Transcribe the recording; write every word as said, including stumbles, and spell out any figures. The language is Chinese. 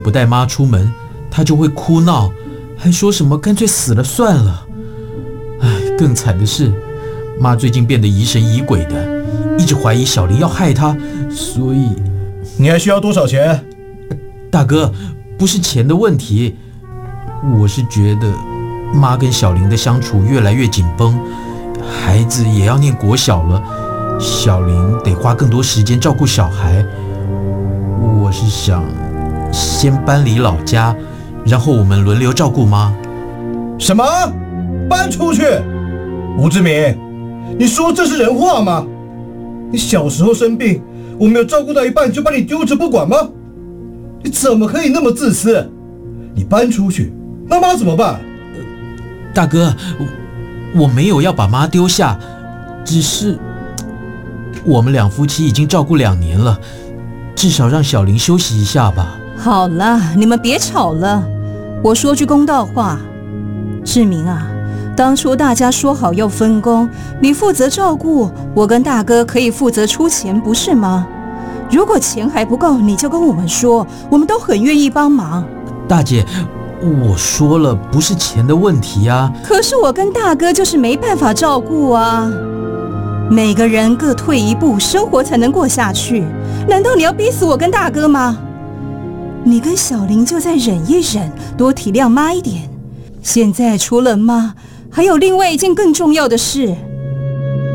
不带妈出门，她就会哭闹，还说什么干脆死了算了。唉，更惨的是，妈最近变得疑神疑鬼的，一直怀疑小林要害她，所以…… 你还需要多少钱？ 大哥，不是钱的问题，我是觉得妈跟小林的相处越来越紧绷，孩子也要念国小了，小林得花更多时间照顾小孩。我是想先搬离老家，然后我们轮流照顾妈。 什么？搬出去？吴志明，你说这是人话吗？你小时候生病，我没有照顾到一半就把你丢着不管吗？你怎么可以那么自私？你搬出去，那妈怎么办？ 大哥，我没有要把妈丢下，只是我们两夫妻已经照顾两年了，至少让小林休息一下吧。 好了，你们别吵了。我说句公道话，志明啊，当初大家说好要分工，你负责照顾，我跟大哥可以负责出钱，不是吗？如果钱还不够，你就跟我们说，我们都很愿意帮忙。 大姐，我说了，不是钱的问题啊。 可是我跟大哥就是没办法照顾啊。每个人各退一步，生活才能过下去。难道你要逼死我跟大哥吗？你跟小林就再忍一忍，多体谅妈一点。现在除了妈，还有另外一件更重要的事。